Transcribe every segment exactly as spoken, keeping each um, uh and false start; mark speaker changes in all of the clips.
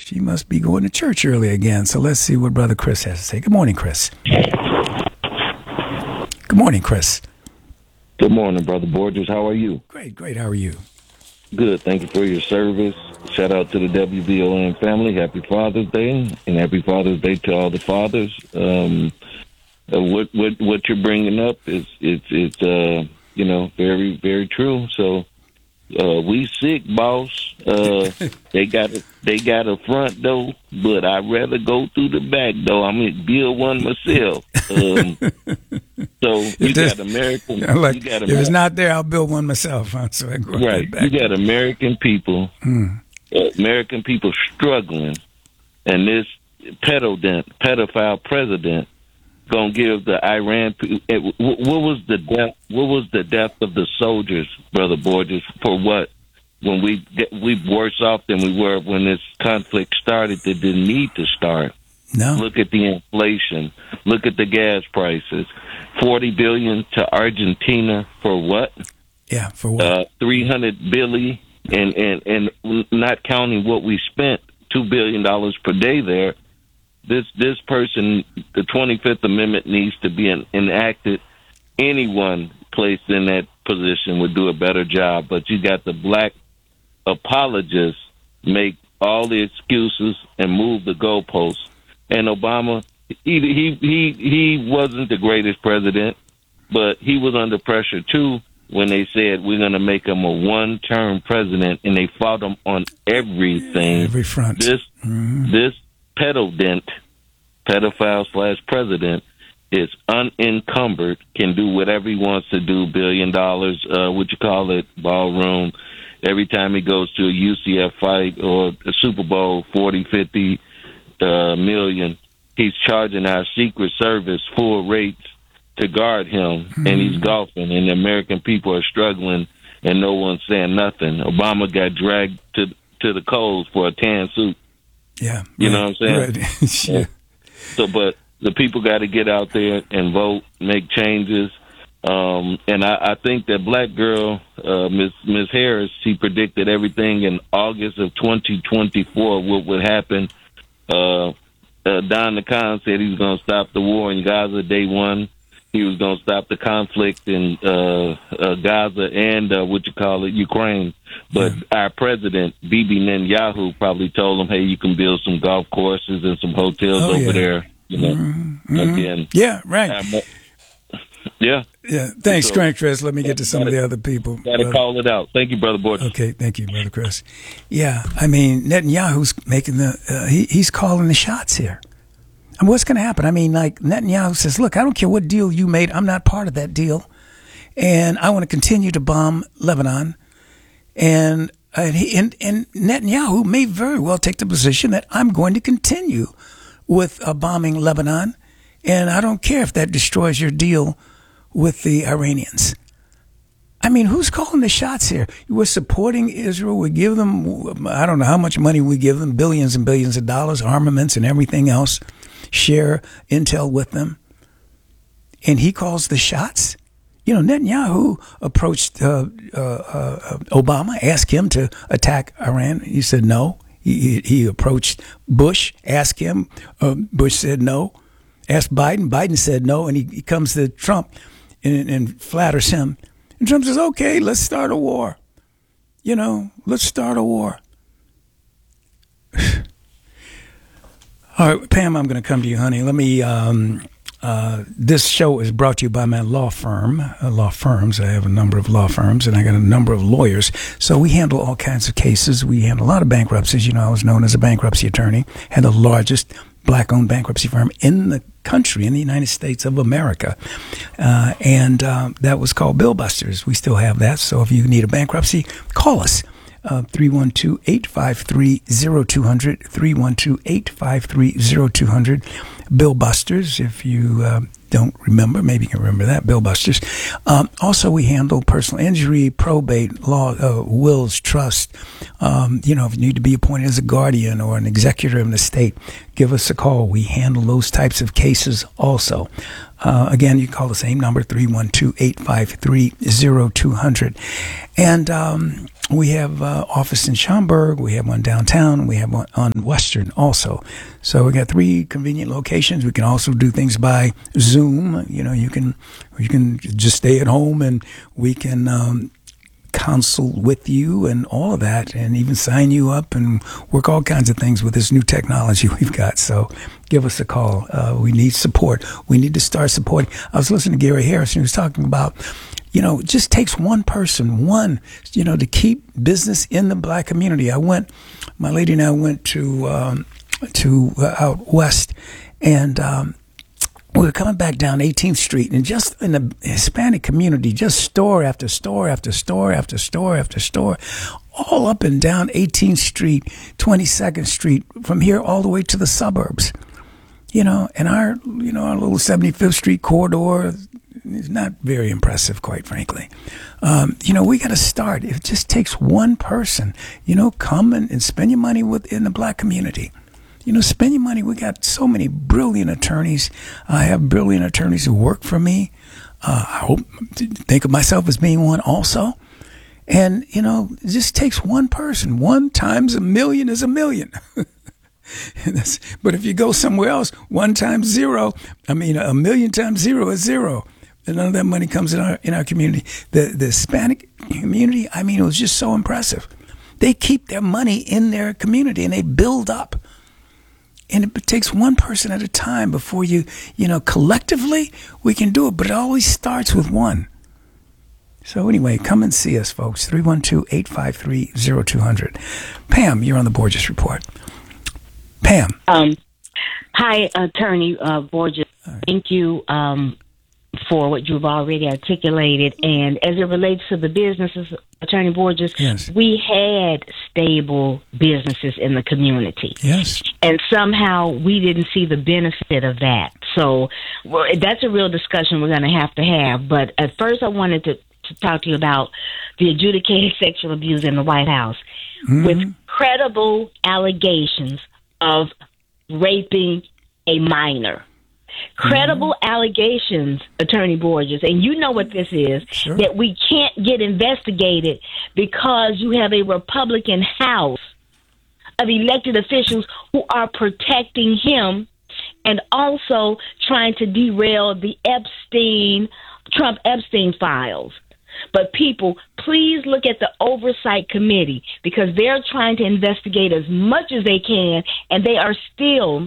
Speaker 1: She must be going to church early again. So let's see what Brother Chris has to say. Good morning, Chris. Good morning, Chris.
Speaker 2: Good morning, Brother Borges. How are you?
Speaker 1: Great, great. How are you?
Speaker 2: Good. Thank you for your service. Shout out to the W B O N family. Happy Father's Day, and happy Father's Day to all the fathers. Um, uh, what what what you're bringing up is it's it's uh you know very very true. So uh, we sick, boss. Uh, they got a, they got a front door, but I'd rather go through the back door. I'm gonna build one myself. Um, so you got American.
Speaker 1: Like,
Speaker 2: you got
Speaker 1: if it's not there, I'll build one myself. Huh? So I go
Speaker 2: right. You got American people.
Speaker 1: Hmm.
Speaker 2: Uh, American people struggling, and this pedophile pedophile president gonna give the Iran. What was the death? What was the death of the soldiers, Brother Borges? For what? When we we worse off than we were when this conflict started that didn't need to start.
Speaker 1: No.
Speaker 2: Look at the inflation. Look at the gas prices. Forty billion to Argentina for what?
Speaker 1: Yeah, for what?
Speaker 2: Uh, Three hundred billion, and and and not counting what we spent, two billion dollars per day there. This this person, the twenty-fifth Amendment needs to be en- enacted. Anyone placed in that position would do a better job, but you got the black apologists make all the excuses and move the goalposts. And Obama, he he he he wasn't the greatest president, but he was under pressure too when they said we're going to make him a one-term president, and they fought him on everything.
Speaker 1: Every front.
Speaker 2: This
Speaker 1: mm-hmm.
Speaker 2: this pedodent, pedophile slash president, is unencumbered, can do whatever he wants to do. Billion dollars, uh, what you call it, ballroom. Every time he goes to a U C F fight or a Super Bowl, forty, fifty uh, million, he's charging our Secret Service full rates to guard him, mm-hmm. and he's golfing, and the American people are struggling, and no one's saying nothing. Obama got dragged to to the coals for a tan suit.
Speaker 1: Yeah,
Speaker 2: you
Speaker 1: right,
Speaker 2: know what I'm saying.
Speaker 1: Right. Yeah.
Speaker 2: So, but the people got to get out there and vote, make changes. Um, and I, I think that black girl, uh, Miss Miss Harris, she predicted everything in August of twenty twenty-four. What would happen? Uh, uh, Don Nakon said he was going to stop the war in Gaza day one. He was going to stop the conflict in uh, uh, Gaza and uh, what you call it, Ukraine. But yeah. Our president, Bibi Netanyahu, probably told him, "Hey, you can build some golf courses and some hotels
Speaker 1: oh,
Speaker 2: over
Speaker 1: yeah.
Speaker 2: there." You know,
Speaker 1: mm-hmm.
Speaker 2: again,
Speaker 1: yeah, right.
Speaker 2: Yeah.
Speaker 1: Yeah. Thanks, so, Frank Chris. Let me get to some
Speaker 2: gotta,
Speaker 1: of the other people.
Speaker 2: Got to call it out. Thank you, Brother Borges.
Speaker 1: Okay. Thank you, Brother Chris. Yeah. I mean, Netanyahu's making the, uh, he, he's calling the shots here. And what's going to happen? I mean, like Netanyahu says, look, I don't care what deal you made. I'm not part of that deal. And I want to continue to bomb Lebanon. And, and, he, and, and Netanyahu may very well take the position that I'm going to continue with uh, bombing Lebanon. And I don't care if that destroys your deal with the Iranians. I mean, who's calling the shots here? We're supporting Israel. We give them, I don't know how much money we give them, billions and billions of dollars, armaments and everything else, share intel with them. And he calls the shots? You know, Netanyahu approached uh, uh, uh, Obama, asked him to attack Iran. He said no. He, he approached Bush, asked him. Uh, Bush said no. Asked Biden. Biden said no. And he, he comes to Trump and, and flatters him. And Trump says, okay, let's start a war. You know, let's start a war. All right, Pam, I'm going to come to you, honey. Let me, um, uh, this show is brought to you by my law firm, uh, law firms. I have a number of law firms, and I got a number of lawyers. So we handle all kinds of cases. We handle a lot of bankruptcies. You know, I was known as a bankruptcy attorney, had the largest black-owned bankruptcy firm in the country, in the United States of America. Uh, and um, that was called Bill Busters. We still have that. So if you need a bankruptcy, call us. Uh, three one two, eight five three, zero two zero zero, three one two, eight five three, zero two zero zero. Bill Busters, if you uh, don't remember, maybe you can remember that, Bill Busters. Um, also, we handle personal injury, probate, law, uh, wills, trust. Um, you know, if you need to be appointed as a guardian or an executor of an estate, give us a call. We handle those types of cases also. Uh, again, you can call the same number, three one two, eight five three, zero two zero zero. And um, we have uh, office in Schaumburg. We have one downtown. We have one on Western also. So we got three convenient locations. We can also do things by Zoom. You know, you can you can just stay at home and we can um, counsel with you and all of that, and even sign you up and work all kinds of things with this new technology we've got. So give us a call. Uh, we need support. We need to start supporting. I was listening to Gary Harris, and he was talking about, you know, it just takes one person, one, you know, to keep business in the black community. I went, my lady and I went to, um, to uh, out west, and, um, we were coming back down eighteenth Street, and just in the Hispanic community, just store after store after store after store after store, all up and down eighteenth Street, twenty-second Street, from here all the way to the suburbs. You know, and our, you know, our little seventy-fifth Street corridor is not very impressive, quite frankly. Um, you know, we got to start. It just takes one person, you know, come and, and spend your money within the black community. You know, spend your money. We got so many brilliant attorneys. I have brilliant attorneys who work for me. Uh, I hope think of myself as being one also. And, you know, it just takes one person. One times a million is a million. That's, but if you go somewhere else, one times zero, I mean, a million times zero is zero. And none of that money comes in our in our community. The, the Hispanic community, I mean, it was just so impressive. They keep their money in their community and they build up. And it takes one person at a time before you, you know, collectively we can do it, but it always starts with one. So anyway, come and see us, folks. three one two, eight five three, zero two zero zero. Pam, you're on the Borges Report. Pam.
Speaker 3: Um, hi, Attorney uh, Borges. Right. Thank you um, for what you've already articulated. And as it relates to the businesses, Attorney Borges,
Speaker 1: yes.
Speaker 3: we had stable businesses in the community.
Speaker 1: Yes.
Speaker 3: And somehow we didn't see the benefit of that. So well, that's a real discussion we're going to have to have. But at first I wanted to, to talk to you about the adjudicated sexual abuse in the White House. Mm-hmm. With credible allegations of raping a minor. Credible mm-hmm. allegations, Attorney Borges, and you know what this is, sure. that we can't get investigated because you have a Republican House of elected officials who are protecting him and also trying to derail the Epstein, Trump-Epstein files. But people, please look at the Oversight Committee because they're trying to investigate as much as they can, and they are still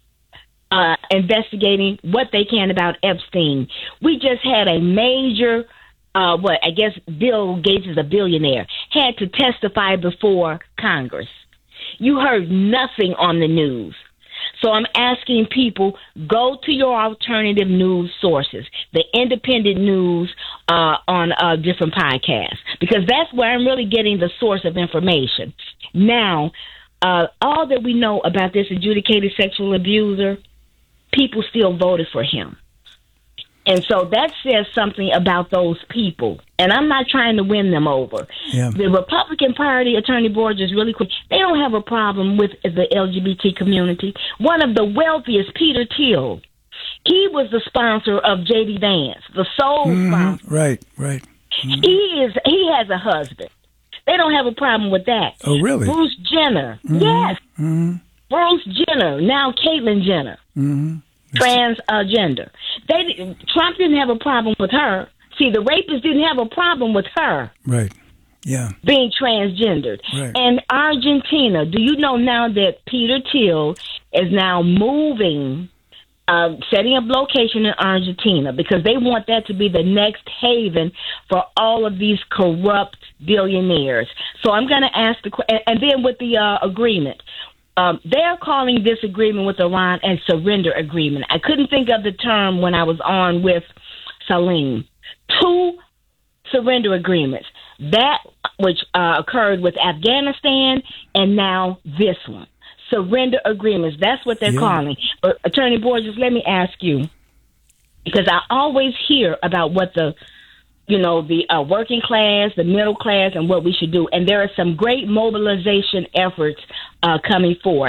Speaker 3: uh, investigating what they can about Epstein. We just had a major, uh, what I guess Bill Gates is a billionaire, had to testify before Congress. You heard nothing on the news. So I'm asking people, go to your alternative news sources, the independent news uh, on uh, different podcasts, because that's where I'm really getting the source of information. Now, uh, all that we know about this adjudicated sexual abuser, people still voted for him. And so that says something about those people. And I'm not trying to win them over. Yeah. The Republican Party, Attorney Borges, really quick, they don't have a problem with the L G B T community. One of the wealthiest, Peter Thiel, he was the sponsor of J D Vance, the sole
Speaker 1: mm-hmm.
Speaker 3: sponsor.
Speaker 1: Right, right. Mm-hmm.
Speaker 3: He is. He has a husband. They don't have a problem with that.
Speaker 1: Oh, really?
Speaker 3: Bruce Jenner.
Speaker 1: Mm-hmm.
Speaker 3: Yes.
Speaker 1: Mm-hmm.
Speaker 3: Bruce Jenner. Now Caitlyn Jenner.
Speaker 1: Mm-hmm.
Speaker 3: Transgender. They Trump didn't have a problem with her. See, the rapist didn't have a problem with her.
Speaker 1: Right. Yeah.
Speaker 3: Being transgendered.
Speaker 1: Right.
Speaker 3: And Argentina. Do you know now that Peter Thiel is now moving, uh, setting up location in Argentina because they want that to be the next haven for all of these corrupt billionaires. So I'm going to ask the and, and then with the uh, agreement. Um, they're calling this agreement with Iran a surrender agreement. I couldn't think of the term when I was on with Salim. Two surrender agreements. That which uh, occurred with Afghanistan and now this one. Surrender agreements. That's what they're yeah. calling. But Attorney Borges, let me ask you, because I always hear about what the you know, the uh, working class, the middle class, and what we should do. And there are some great mobilization efforts uh, coming forth.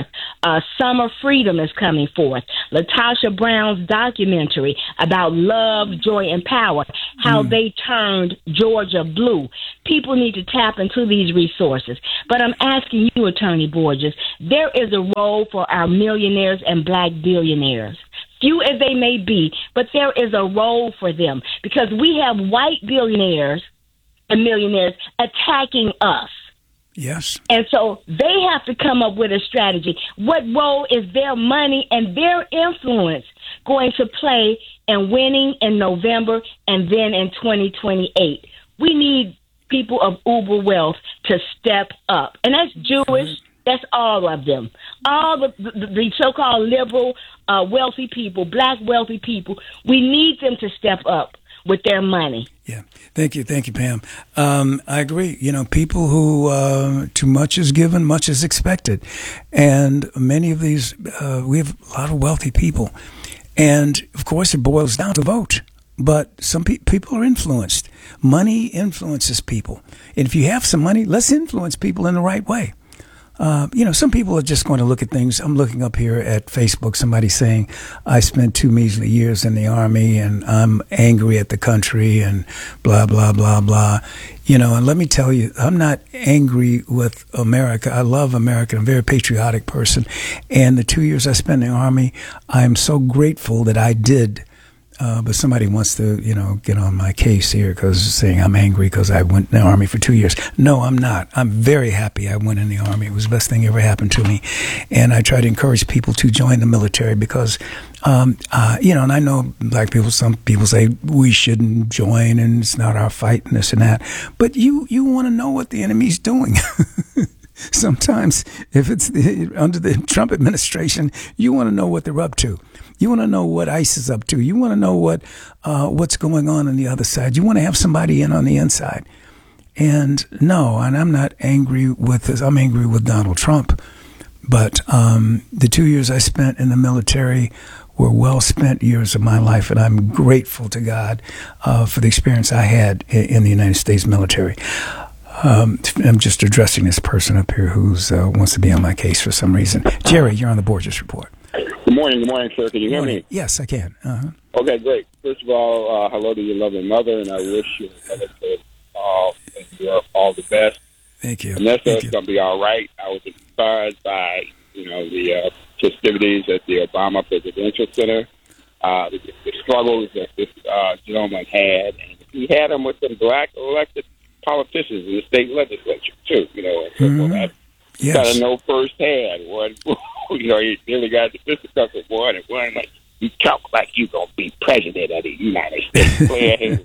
Speaker 3: Uh, Summer Freedom is coming forth. Latasha Brown's documentary about love, joy, and power, how mm. they turned Georgia blue. People need to tap into these resources. But I'm asking you, Attorney Borges, there is a role for our millionaires and black billionaires. Few as they may be, but there is a role for them because we have white billionaires and millionaires attacking us.
Speaker 1: Yes.
Speaker 3: And so they have to come up with a strategy. What role is their money and their influence going to play in winning in November and then in twenty twenty-eight? We need people of uber wealth to step up. And that's Jewish. That's all of them. All the, the, the so-called liberal, uh, wealthy people, black wealthy people, we need them to step up with their money.
Speaker 1: Yeah. Thank you. Thank you, Pam. Um, I agree. You know, people who, uh, too much is given, much is expected. And many of these, uh, we have a lot of wealthy people. And of course, it boils down to vote. But some pe- people are influenced. Money influences people. And if you have some money, let's influence people in the right way. Uh, you know, some people are just going to look at things. I'm looking up here at Facebook, somebody saying, I spent two measly years in the Army and I'm angry at the country and blah, blah, blah, blah. You know, and let me tell you, I'm not angry with America. I love America. I'm a very patriotic person. And the two years I spent in the Army, I'm so grateful that I did. Uh, but somebody wants to, you know, get on my case here because saying I'm angry because I went in the Army for two years. No, I'm not. I'm very happy I went in the Army. It was the best thing ever happened to me. And I try to encourage people to join the military because, um, uh, you know, and I know black people, some people say we shouldn't join and it's not our fight and this and that. But you, you want to know what the enemy's doing. Sometimes if it's the, under the Trump administration, you want to know what they're up to. You want to know what ICE is up to. You want to know what uh, what's going on on the other side. You want to have somebody in on the inside. And no, and I'm not angry with this. I'm angry with Donald Trump. But um, the two years I spent in the military were well-spent years of my life, and I'm grateful to God uh, for the experience I had in, in the United States military. Um, I'm just addressing this person up here who uh, wants to be on my case for some reason. Jerry, you're on the Borges Report.
Speaker 4: Good morning, good morning, sir. Can you hear me?
Speaker 1: Yes, I can. Uh-huh.
Speaker 4: Okay, great. First of all, uh, hello to your loving mother, and I wish you all, uh, all the best.
Speaker 1: Thank you.
Speaker 4: Vanessa,
Speaker 1: Thank
Speaker 4: it's
Speaker 1: you.
Speaker 4: going to be all right. I was inspired by, you know, the uh, festivities at the Obama Presidential Center, uh, the, the struggles that this uh, gentleman had, and he had them with some black elected politicians in the state legislature, too, you know, and so
Speaker 1: mm-hmm.
Speaker 4: that. You
Speaker 1: Yes.
Speaker 4: got to know firsthand. One, you know, he really got the fisticuffs of one, and one like you talk like you gonna be president of the United States.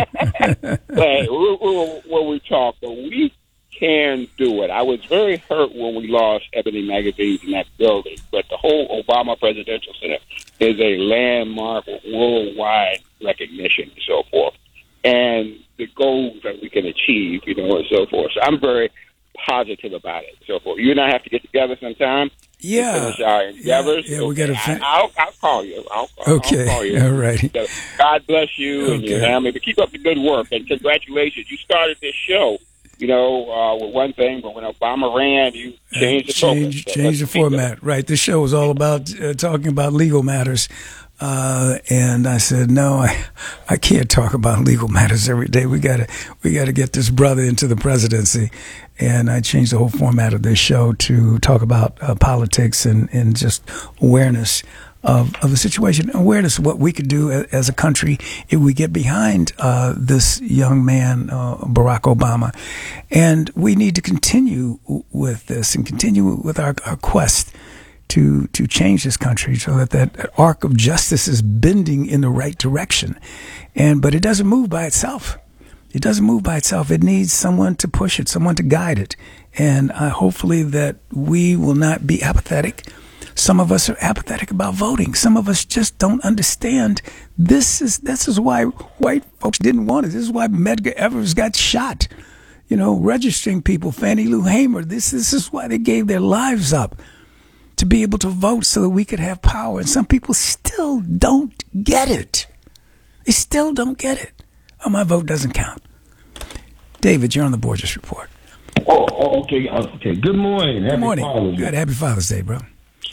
Speaker 4: But when we talk, we can do it. I was very hurt when we lost Ebony Magazines in that building, but the whole Obama Presidential Center is a landmark of worldwide recognition and so forth, and the goals that we can achieve, you know, and so forth. So I'm very positive about it, so forth. You and I have to get together sometime.
Speaker 1: Yeah,
Speaker 4: finish our endeavors.
Speaker 1: Yeah, yeah we got to.
Speaker 4: Fin- I'll, I'll call you. I'll,
Speaker 1: okay,
Speaker 4: I'll call you.
Speaker 1: All right.
Speaker 4: So God bless you
Speaker 1: okay.
Speaker 4: and your family. But keep up the good work and congratulations. You started this show, you know, uh, with one thing, but when Obama ran, you changed the
Speaker 1: change,
Speaker 4: focus. So
Speaker 1: change the format. That. Right. This show was all about uh, talking about legal matters. Uh, and I said, no, I, I can't talk about legal matters every day. We gotta, we gotta get this brother into the presidency. And I changed the whole format of this show to talk about uh, politics and, and just awareness of, of the situation, awareness of what we could do as, as a country if we get behind uh, this young man, uh, Barack Obama. And we need to continue with this and continue with our, our quest to to change this country so that that arc of justice is bending in the right direction. And but it doesn't move by itself. It doesn't move by itself. It needs someone to push it, someone to guide it. And uh, hopefully that we will not be apathetic. Some of us are apathetic about voting. Some of us just don't understand. This is this is why white folks didn't want it. This is why Medgar Evers got shot. You know, registering people, Fannie Lou Hamer. This this is why they gave their lives up, to be able to vote so that we could have power. And some people still don't get it. They still don't get it. Oh, my vote doesn't count. David, you're on the Borges Report.
Speaker 5: Oh, okay. Okay. Good morning. Happy
Speaker 1: Good morning.
Speaker 5: Father's Day.
Speaker 1: Good. Happy Father's Day, bro.
Speaker 5: I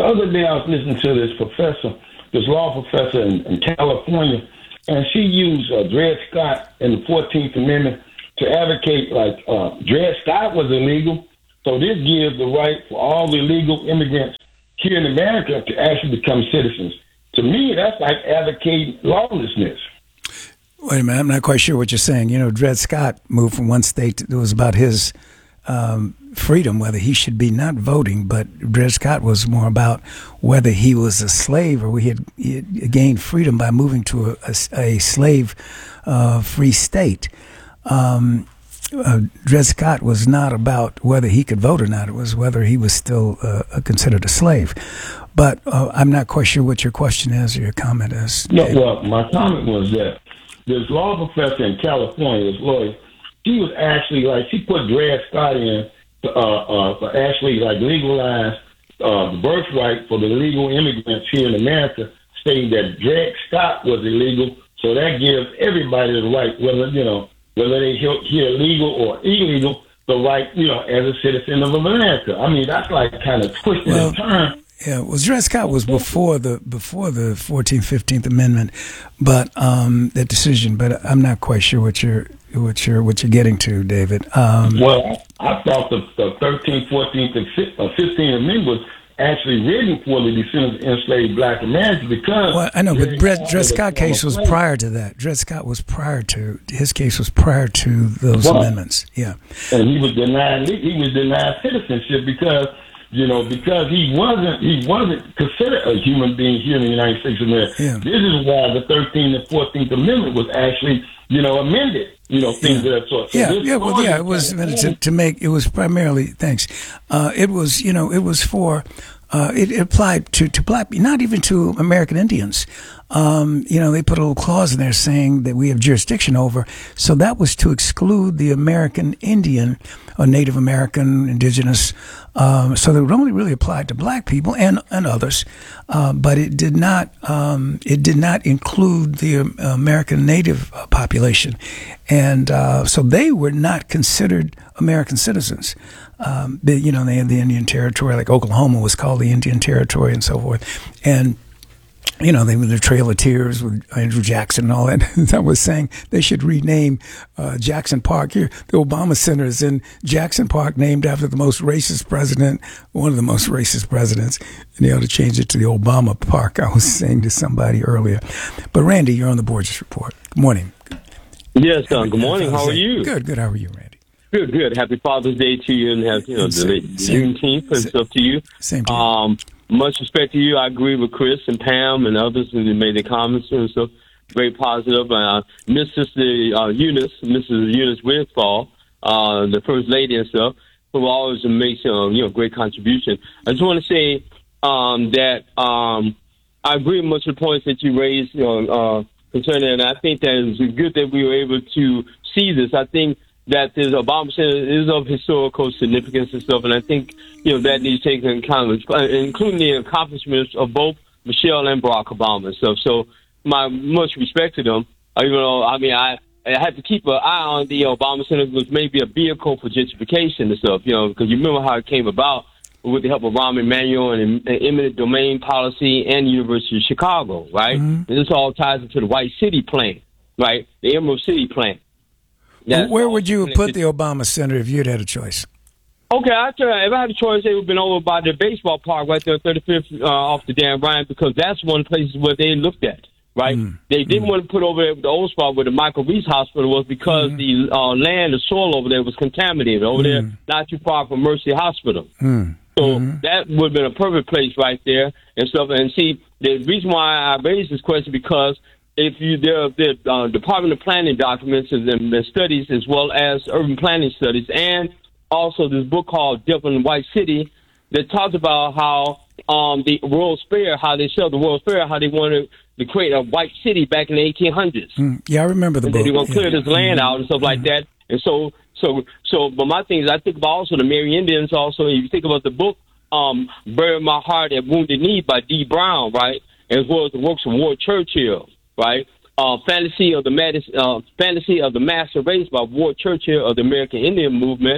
Speaker 5: other day I was listening to this professor, this law professor in, in California, and she used uh, Dred Scott in the fourteenth Amendment to advocate like uh, Dred Scott was illegal. So this gives the right for all the illegal immigrants here in America to actually become citizens. To me, that's like advocating lawlessness.
Speaker 1: Wait a minute, I'm not quite sure what you're saying. You know, Dred Scott moved from one state. To, it was about his um, freedom, whether he should be not voting, but Dred Scott was more about whether he was a slave or he had, he had gained freedom by moving to a, a, a slave-free uh, state. Um, uh, Dred Scott was not about whether he could vote or not. It was whether he was still uh, considered a slave. But uh, I'm not quite sure what your question is or your comment is.
Speaker 5: No, well, my comment was that this law professor in California, this lawyer, she was actually like, she put Dred Scott in to uh, uh, for actually like legalize uh, the birthright for the illegal immigrants here in America, stating that Dred Scott was illegal. So that gives everybody the right, whether, you know, whether they here legal or illegal, the right, you know, as a citizen of America. I mean, that's like kind of twisted
Speaker 1: well,
Speaker 5: and turned.
Speaker 1: Yeah, well, Dred Scott was before the before the fourteenth, fifteenth Amendment, but um, that decision. But I'm not quite sure what you're what you're what you're getting to, David. Um,
Speaker 5: well, I thought the, the thirteenth, fourteenth, and fifteenth Amendment was actually written for the descendants of enslaved Black Americans because.
Speaker 1: Well, I know, but Dred, Dred Scott case was prior to that. Dred Scott was prior to his case was prior to those well, amendments. Yeah,
Speaker 5: and he was denied he was denied citizenship because. You know, because he wasn't he wasn't considered a human being here in the United States of America.
Speaker 1: Yeah.
Speaker 5: This is why the thirteenth and fourteenth Amendment was actually, you know, amended. You know, things
Speaker 1: yeah.
Speaker 5: of that sort. So
Speaker 1: yeah, yeah, well, yeah. It was to, to make. It was primarily thanks. Uh, it was, you know, it was for. Uh, it, it applied to, to black, not even to American Indians. Um, you know, they put a little clause in there saying that we have jurisdiction over. So that was to exclude the American Indian or Native American, indigenous. Um, so that would only really apply to black people and, and others. Uh, but it did not, um, it did not include the um, American Native uh, population. And, uh, so they were not considered American citizens. Um, they, you know, they had the Indian Territory, like Oklahoma was called the Indian Territory and so forth. And, you know, they were the Trail of Tears with Andrew Jackson and all that. I was saying they should rename uh, Jackson Park here. The Obama Center is in Jackson Park, named after the most racist president, one of the most racist presidents. And they ought to change it to the Obama Park. I was saying to somebody earlier. But Randy, you're on the Borges Report. Good morning.
Speaker 6: Yes, Don. Good morning. How are you?
Speaker 1: Good, good. How are you, Randy? Good,
Speaker 6: good. Happy Father's Day to you, and have you know the Juneteenth and stuff to you.
Speaker 1: Same to you.
Speaker 6: Um, much respect to you. I agree with Chris and Pam and others who made their comments and stuff. Very positive. Uh, Miss Sister uh, Eunice, Missus Eunice Westfall, uh, the First Lady and stuff, who always makes uh, you know great contribution. I just want to say um, that um, I agree with much of the points that you raised, you know, uh, concerning, and I think that it's good that we were able to see this. I think that the Obama Center is of historical significance and stuff, and I think, you know, that needs to take into account, including the accomplishments of both Michelle and Barack Obama and stuff. So my much respect to them. Even though, I mean, I, I had to keep an eye on the Obama Center was maybe a vehicle for gentrification and stuff, you know, because you remember how it came about with the help of Rahm Emanuel and eminent domain policy and the University of Chicago, right? Mm-hmm. And this all ties into the White City plan, right? The Emerald City plan.
Speaker 1: Well, where would you have put the Obama Center if you'd had a choice?
Speaker 6: Okay, I try, if I had a choice, it would have been over by the baseball park right there on thirty-fifth uh, off the Dan Bryant, because that's one of the places where they looked at, right? Mm. They didn't mm. want to put over there the old spot where the Michael Reese Hospital was because mm. the uh, land, the soil over there was contaminated. Over mm. there, not too far from Mercy Hospital. Mm. So mm-hmm. that would have been a perfect place right there and stuff. And see, the reason why I raised this question because if you there the uh, Department of Planning documents and the studies, as well as urban planning studies, and also this book called Dublin White City that talks about how um, the World's Fair, how they showed the World's Fair, how they wanted to create a white city back in the eighteen hundreds.
Speaker 1: Mm, yeah, I remember the
Speaker 6: and
Speaker 1: book.
Speaker 6: They were going to clear
Speaker 1: yeah.
Speaker 6: this land out and stuff mm-hmm. like that. And so, so, so, but my thing is, I think about also the Merry Indians. Also, if you think about the book, um, "Bury My Heart at Wounded Knee" by Dee Brown, right, as well as the works of Ward Churchill, right. Uh, Fantasy of the Madis, uh, Fantasy of the Master Race by Ward Churchill of the American Indian Movement,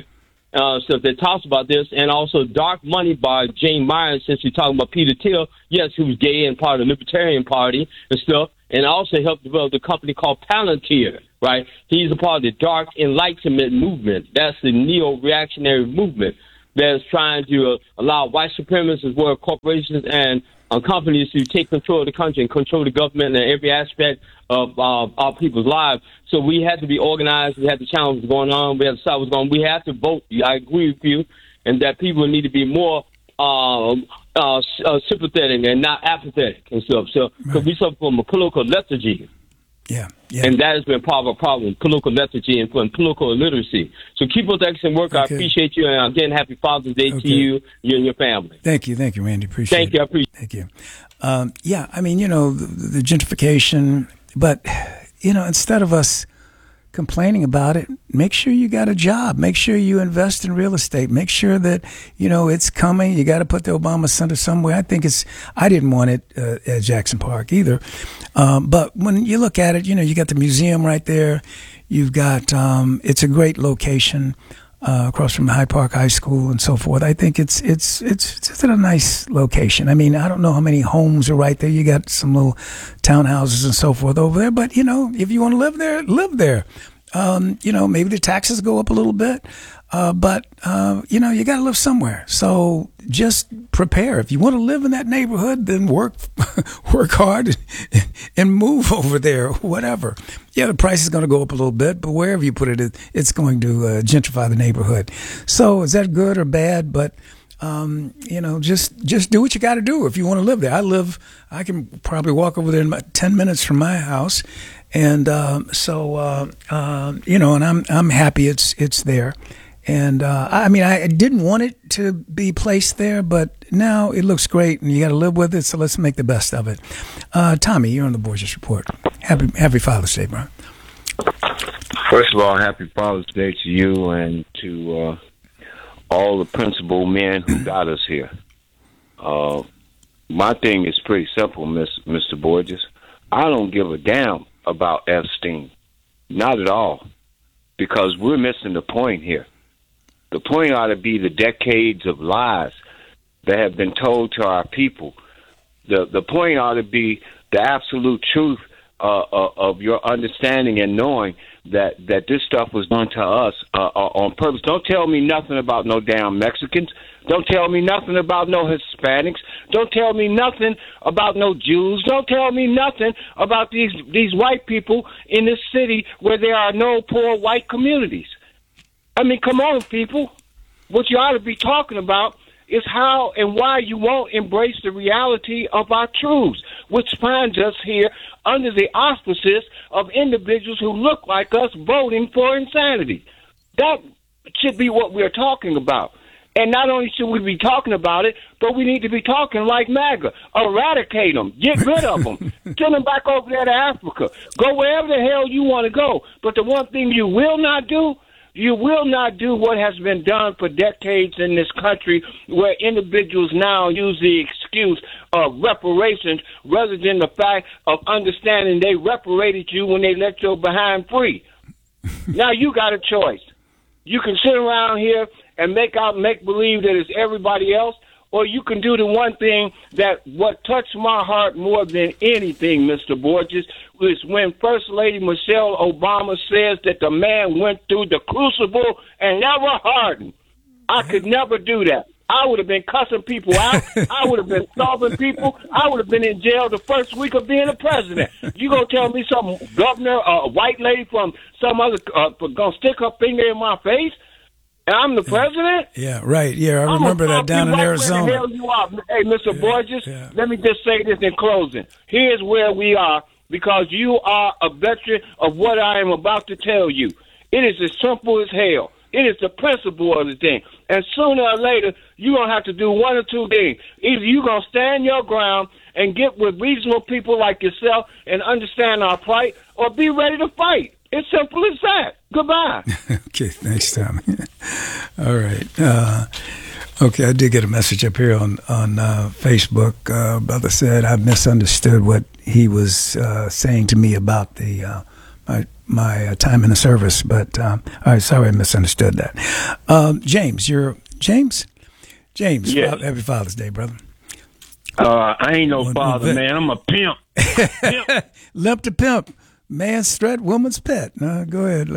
Speaker 6: uh, stuff that talks about this, and also Dark Money by Jane Myers, since you're talking about Peter Thiel. Yes, he was gay and part of the Libertarian Party and stuff, and also helped develop the company called Palantir, right? He's a part of the Dark Enlightenment movement. That's the neo-reactionary movement that's trying to uh, allow white supremacists as well as corporations and uh, companies to take control of the country and control the government and every aspect of uh, our people's lives. So we had to be organized. We had to challenge what's going on. We had to stop what's going on. We have to vote. I agree with you, and that people need to be more uh, uh, uh, sympathetic and not apathetic and stuff. So because right. we suffer from a political lethargy.
Speaker 1: Yeah, yeah.
Speaker 6: And that has been part of our problem, political lethargy and political illiteracy. So keep up the excellent work. Okay. I appreciate you. And again, happy Father's Day okay. to you, you and your family.
Speaker 1: Thank you. Thank you, Randy. Appreciate
Speaker 6: Thank
Speaker 1: it.
Speaker 6: Thank you. I appreciate
Speaker 1: Thank you. Um, yeah, I mean, you know, the, the gentrification, but, you know, instead of us complaining about it, make sure you got a job. Make sure you invest in real estate. Make sure that, you know, it's coming. You got to put the Obama Center somewhere. I think it's, I didn't want it uh, at Jackson Park either. Um, but when you look at it, you know, you got the museum right there. You've got, um, it's a great location uh, across from Hyde Park High School and so forth. I think it's, it's, it's, it's a nice location. I mean, I don't know how many homes are right there. You got some little townhouses and so forth over there, but you know, if you want to live there, live there. Um, you know, maybe the taxes go up a little bit, uh, but, uh, you know, you got to live somewhere. So just prepare. If you want to live in that neighborhood, then work, work hard and, and move over there, whatever. Yeah, the price is going to go up a little bit, but wherever you put it, it's going to uh, gentrify the neighborhood. So is that good or bad? But, um, you know, just, just do what you got to do if you want to live there. I live, I can probably walk over there in about ten minutes from my house. And um, so, uh, uh, you know, and I'm I'm happy it's it's there. And uh, I mean, I didn't want it to be placed there, but now it looks great, and you got to live with it. So let's make the best of it. Uh, Tommy, you're on the Borges Report. Happy Happy Father's Day, bro.
Speaker 7: First of all, happy Father's Day to you and to uh, all the principal men who got us here. Uh, my thing is pretty simple, Miss Mister Borges. I don't give a damn about Epstein. Not at all. Because we're missing the point here. The point ought to be the decades of lies that have been told to our people. The the point ought to be the absolute truth uh, uh, of your understanding and knowing that, that this stuff was done to us uh, uh, on purpose. Don't tell me nothing about no damn Mexicans. Don't tell me nothing about no Hispanics. Don't tell me nothing about no Jews. Don't tell me nothing about these these white people in this city where there are no poor white communities. I mean, come on, people. What you ought to be talking about is how and why you won't embrace the reality of our truths, which finds us here under the auspices of individuals who look like us voting for insanity. That should be what we're talking about. And not only should we be talking about it, but we need to be talking like MAGA. Eradicate them. Get rid of them. Send them back over there to Africa. Go wherever the hell you want to go. But the one thing you will not do, you will not do what has been done for decades in this country, where individuals now use the excuse of reparations rather than the fact of understanding they reparated you when they let your behind free. Now you got a choice. You can sit around here and make out make believe that it's everybody else, or you can do the one thing that what touched my heart more than anything, Mister Borges, was when First Lady Michelle Obama says that the man went through the crucible and never hardened. I could never do that. I would have been cussing people out. I would have been starving people. I would have been in jail the first week of being a president. You gonna tell me some governor, a uh, white lady from some other, uh, gonna stick her finger in my face? And I'm the president?
Speaker 1: Yeah, right. Yeah, I remember that down in
Speaker 7: right
Speaker 1: Arizona.
Speaker 7: Where the hell you are. Hey, Mister
Speaker 1: Yeah,
Speaker 7: Borges,
Speaker 1: yeah.
Speaker 7: let me just say this in closing. Here's where we are, because you are a veteran of what I am about to tell you. It is as simple as hell. It is the principle of the thing. And sooner or later, you're going to have to do one or two things. Either you're going to stand your ground and get with reasonable people like yourself and understand our plight, or be ready to fight. It's simple as that. Goodbye.
Speaker 1: Okay, thanks, Tommy. All right. Uh, okay, I did get a message up here on, on uh, Facebook. Uh, brother said I misunderstood what he was uh, saying to me about the uh, my my uh, time in the service. But um, all right, sorry I misunderstood that. Um, James, you're James. James,
Speaker 8: Yes.
Speaker 1: Fa- happy Father's Day, brother.
Speaker 8: Uh, I ain't no
Speaker 1: Well,
Speaker 8: father,
Speaker 1: well,
Speaker 8: man. I'm a pimp. Pimp.
Speaker 1: Limp to pimp, man's strut, woman's pet. No, go ahead.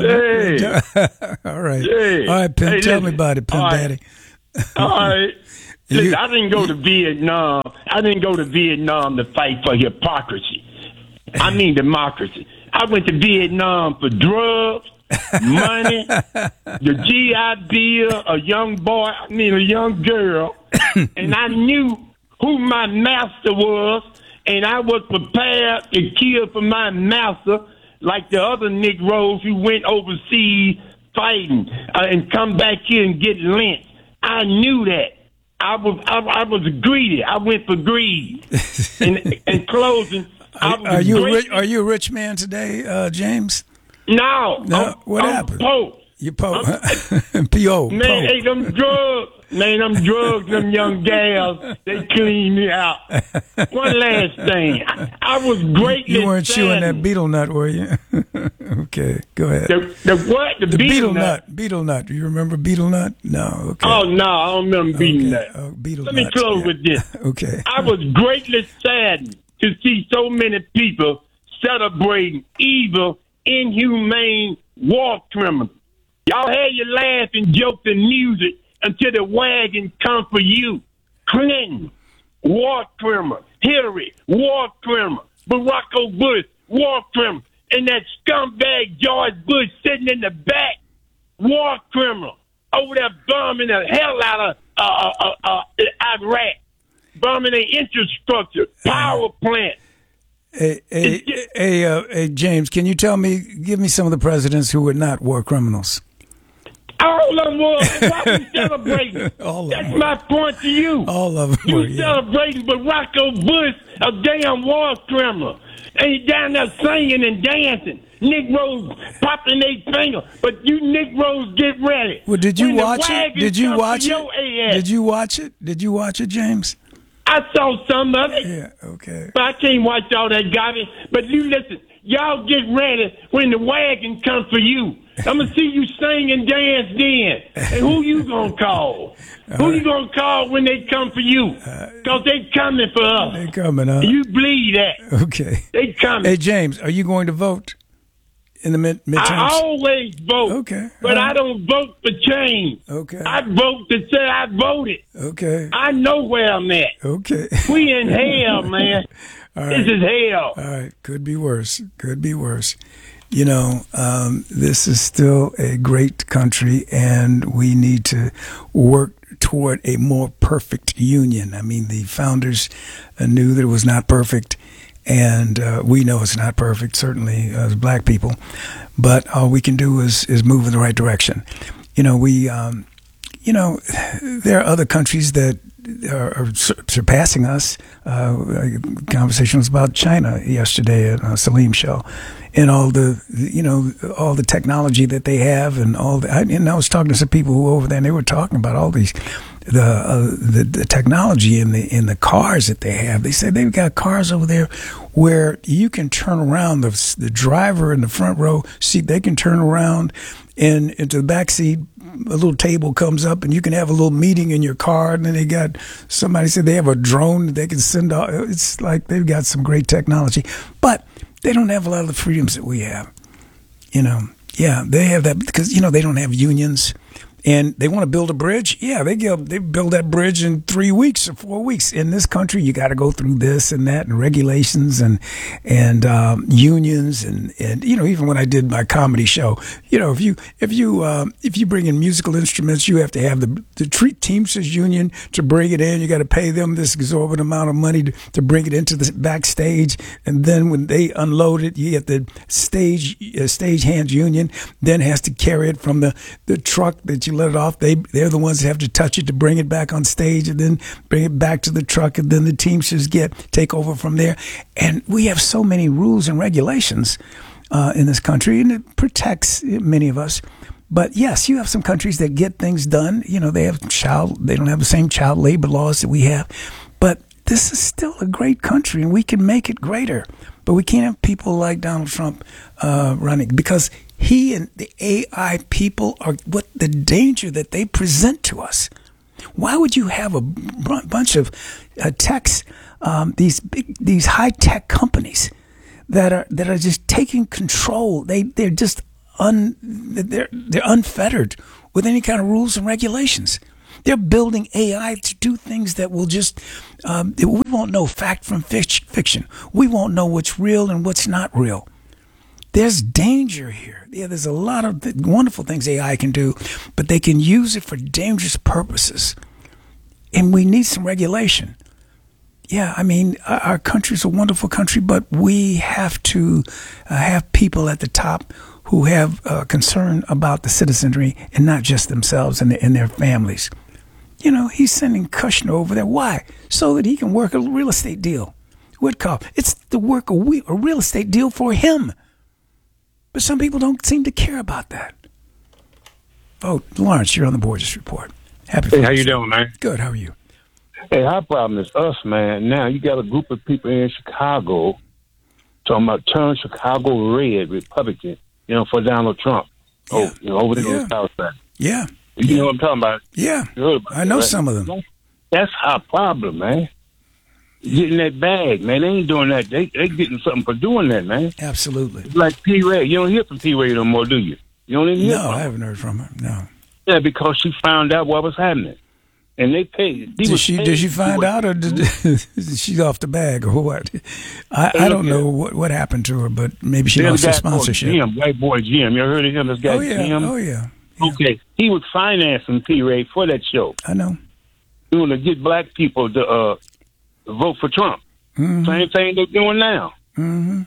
Speaker 8: Hey.
Speaker 1: All right,
Speaker 8: Hey.
Speaker 1: all right, pimp.
Speaker 8: Hey,
Speaker 1: tell
Speaker 8: listen.
Speaker 1: me about it, pimp
Speaker 8: All right.
Speaker 1: daddy.
Speaker 8: All right.
Speaker 1: You-
Speaker 8: Listen, I didn't go to Vietnam. I didn't go to Vietnam to fight for hypocrisy. I mean democracy. I went to Vietnam for drugs, money, the G I Bill, a young boy, I mean a young girl, and I knew who my master was, and I was prepared to kill for my master like the other Negroes who went overseas fighting uh, and come back here and get lynched. I knew that. I was I, I was greedy. I went for greed. In, in closing, I
Speaker 1: Are,
Speaker 8: was
Speaker 1: are you a
Speaker 8: great-
Speaker 1: rich, are you a rich man today, uh, James?
Speaker 8: No,
Speaker 1: No,
Speaker 8: I'm,
Speaker 1: what
Speaker 8: I'm
Speaker 1: happened?
Speaker 8: Pope.
Speaker 1: You po P O
Speaker 8: Man, hey, them drugs, man, them drugs, them young gals, they clean me out. One last thing, I, I was greatly
Speaker 1: You weren't chewing that
Speaker 8: saddened.
Speaker 1: beetle nut, were you? Okay, go ahead.
Speaker 8: The, the what? The,
Speaker 1: The
Speaker 8: beetle,
Speaker 1: beetle
Speaker 8: nut.
Speaker 1: nut. Beetle nut. Do you remember beetle nut? No. Okay.
Speaker 8: Oh no, I don't remember beating
Speaker 1: Okay.
Speaker 8: that.
Speaker 1: Oh, beetle
Speaker 8: Let me
Speaker 1: nut,
Speaker 8: close
Speaker 1: yeah.
Speaker 8: with this.
Speaker 1: Okay.
Speaker 8: I was greatly saddened to see so many people celebrating evil, inhumane war criminals. Y'all had your laugh and jokes and music until the wagon come for you. Clinton, war criminal. Hillary, war criminal. Barack Obama, war criminal. And that scumbag George Bush sitting in the back, war criminal. Over there bombing the hell out of uh, uh, uh, uh, Iraq. Bombing their infrastructure, power plant.
Speaker 1: Hey, hey, hey, uh, hey, James, can you tell me, give me some of the presidents who were not war criminals?
Speaker 8: All of them were. Why we celebrating?
Speaker 1: All of
Speaker 8: That's
Speaker 1: them.
Speaker 8: my point to you.
Speaker 1: All of them
Speaker 8: You
Speaker 1: were, yeah.
Speaker 8: celebrating Barack Bush, a damn war criminal. And you down there singing and dancing. Negroes popping their finger. But you Negroes get ready.
Speaker 1: Well, did you
Speaker 8: When the
Speaker 1: watch it?
Speaker 8: wagons
Speaker 1: Did you
Speaker 8: come
Speaker 1: watch
Speaker 8: for your
Speaker 1: it?
Speaker 8: ass.
Speaker 1: Did you watch it? Did you watch it, James?
Speaker 8: I saw some of it.
Speaker 1: Yeah, okay.
Speaker 8: But I can't watch all that garbage. But you listen, y'all get ready when the wagon comes for you. I'm gonna see you sing and dance then. And who you gonna call? Who you gonna call when they come for you? Cause they coming for us.
Speaker 1: They coming, huh?
Speaker 8: You believe that?
Speaker 1: Okay.
Speaker 8: They coming.
Speaker 1: Hey, James, are you going to vote in the mid midterms?
Speaker 8: I always vote.
Speaker 1: Okay,
Speaker 8: But
Speaker 1: all
Speaker 8: I
Speaker 1: right.
Speaker 8: don't vote for change.
Speaker 1: Okay.
Speaker 8: I vote to say I voted.
Speaker 1: Okay.
Speaker 8: I know where I'm at.
Speaker 1: Okay.
Speaker 8: We in hell, man.
Speaker 1: All right.
Speaker 8: This is hell.
Speaker 1: All right. Could be worse. Could be worse. You know, um, this is still a great country, and we need to work toward a more perfect union. I mean, the founders uh, knew that it was not perfect, and uh, we know it's not perfect, certainly as black people. But all we can do is is move in the right direction. You know, we, um, you know, there are other countries that are, are sur- surpassing us. Uh, conversation was about China yesterday at uh, Salim's show, and all the, you know, all the technology that they have, and all the. I, and I was talking to some people who were over there, and they were talking about all these, the uh, the, the technology in the in the cars that they have. They said they've got cars over there where you can turn around. The the driver in the front row seat, they can turn around, and into the back seat, a little table comes up, and you can have a little meeting in your car. And then they got, somebody said they have a drone that they can send out. It's like they've got some great technology, but they don't have a lot of the freedoms that we have. You know, yeah, they have that because, you know, they don't have unions. And they want to build a bridge. Yeah, they give, they build that bridge in three weeks or four weeks. In this country, you got to go through this and that and regulations and and um, unions and, and you know, even when I did my comedy show, you know, if you if you um, if you bring in musical instruments, you have to have the the treat Teamsters union to bring it in. You got to pay them this exorbitant amount of money to, to bring it into the backstage, and then when they unload it, you get the stage uh, stage hands union then has to carry it from the the truck that you let it off. They they're the ones that have to touch it to bring it back on stage, and then bring it back to the truck, and then the Teamsters get take over from there. And we have so many rules and regulations uh, in this country, and it protects many of us. But yes, you have some countries that get things done. You know, they have child they don't have the same child labor laws that we have, but this is still a great country, and we can make it greater. But we can't have people like Donald Trump uh, running, because he and the A I people are what the danger that they present to us. Why would you have a b- bunch of uh, techs, um, these big, these high tech companies that are that are just taking control? They they're just un they're they're unfettered with any kind of rules and regulations. They're building A I to do things that will just, um, we won't know fact from fiction. We won't know what's real and what's not real. There's danger here. Yeah, there's a lot of wonderful things A I can do, but they can use it for dangerous purposes. And we need some regulation. Yeah, I mean, our country's a wonderful country, but we have to uh, have people at the top who have uh, concern about the citizenry and not just themselves and, the, and their families. You know, he's sending Kushner over there. Why? So that he can work a real estate deal. Woodcock. It's to work a, we- a real estate deal for him. But some people don't seem to care about that. Vote. Lawrence, you're on the Borges Report. Happy
Speaker 9: Hey,
Speaker 1: Father's
Speaker 9: how you
Speaker 1: Day.
Speaker 9: doing, man?
Speaker 1: Good. How are you?
Speaker 9: Hey, our problem is us, man. Now you got a group of people in Chicago talking about turn Chicago red, Republican, you know, for Donald Trump.
Speaker 1: Yeah.
Speaker 9: Oh, you know, over there
Speaker 1: Yeah.
Speaker 9: in the South Side.
Speaker 1: Yeah.
Speaker 9: You
Speaker 1: yeah.
Speaker 9: know what I'm talking about?
Speaker 1: Yeah.
Speaker 9: You heard about
Speaker 1: I know
Speaker 9: that, right?
Speaker 1: some of them.
Speaker 9: That's our problem, man. Getting that bag, man. They ain't doing that. They they getting something for doing that, man.
Speaker 1: Absolutely.
Speaker 9: It's like P. Ray. You don't hear from P. Ray no more, do you? You don't even hear
Speaker 1: No,
Speaker 9: from
Speaker 1: I
Speaker 9: her.
Speaker 1: haven't heard from her. No.
Speaker 9: Yeah, because she found out what was happening. And they paid.
Speaker 1: Did she did she find out, or did, is she off the bag, or what? I, I don't know what, what happened to her, but maybe she lost her sponsorship.
Speaker 9: Jim, white boy Jim. You ever heard of him? This guy
Speaker 1: Oh yeah,
Speaker 9: Jim?
Speaker 1: oh yeah. yeah.
Speaker 9: Okay, he was financing P. Ray for that show.
Speaker 1: I know.
Speaker 9: Doing to get black people to uh, vote for Trump.
Speaker 1: Mm-hmm.
Speaker 9: Same thing they're doing now.
Speaker 1: Mm-hmm.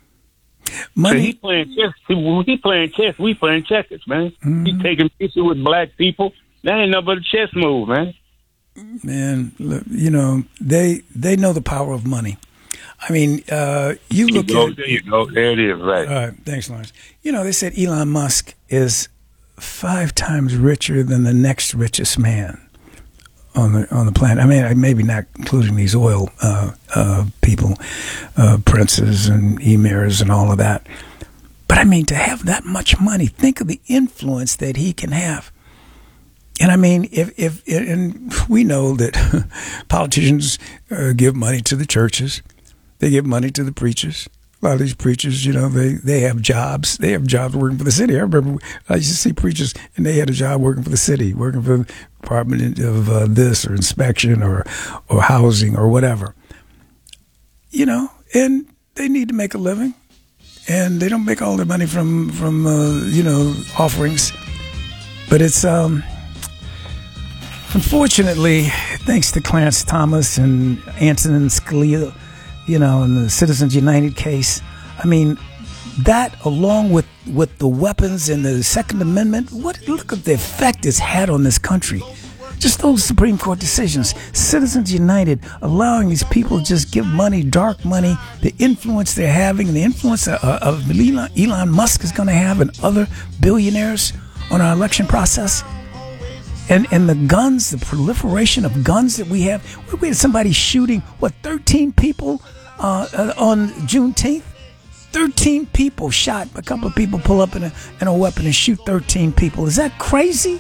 Speaker 9: So
Speaker 1: Money.
Speaker 9: he playing chess. He, he playing chess. We playing checkers, man.
Speaker 1: Mm-hmm.
Speaker 9: He taking pictures with black people. That ain't nothing but a chess move, man.
Speaker 1: Man, look, you know, they they know the power of money. I mean, uh, you look
Speaker 9: There you go,
Speaker 1: at.
Speaker 9: there you go. There it is, right.
Speaker 1: All right, thanks, Lawrence. You know, they said Elon Musk is five times richer than the next richest man on the on the planet. I mean, maybe not including these oil uh, uh, people, uh, princes and emirs and all of that. But I mean, to have that much money, think of the influence that he can have. And I mean, if, if, and we know that politicians uh, give money to the churches. They give money to the preachers. A lot of these preachers, you know, they, they have jobs. They have jobs working for the city. I remember I used to see preachers, and they had a job working for the city, working for the Department of uh, this or inspection or, or housing or whatever. You know, and they need to make a living. And they don't make all their money from, from uh, you know, offerings. But it's... um. Unfortunately, thanks to Clarence Thomas and Antonin Scalia, you know, in the Citizens United case, I mean, that along with, with the weapons and the Second Amendment, what look at the effect it's had on this country. Just those Supreme Court decisions, Citizens United, allowing these people to just give money, dark money, the influence they're having, and the influence of, of Elon, Elon Musk is going to have and other billionaires on our election process. And and the guns, the proliferation of guns that we have. We had somebody shooting, what, thirteen people uh, uh, on Juneteenth? thirteen people shot. A couple of people pull up in a, in a weapon and shoot thirteen people. Is that crazy?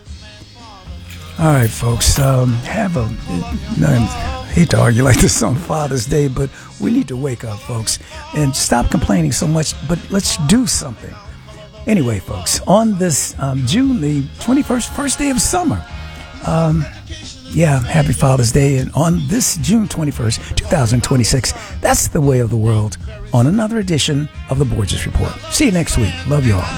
Speaker 1: All right, folks. Um, have a... I hate to argue like this on Father's Day, but we need to wake up, folks. And stop complaining so much, but let's do something. Anyway, folks, on this um, June the twenty-first, first day of summer, um, yeah, happy Father's Day. And on this June twenty-first, twenty twenty-six, that's the way of the world on another edition of the Borges Report. See you next week. Love you all.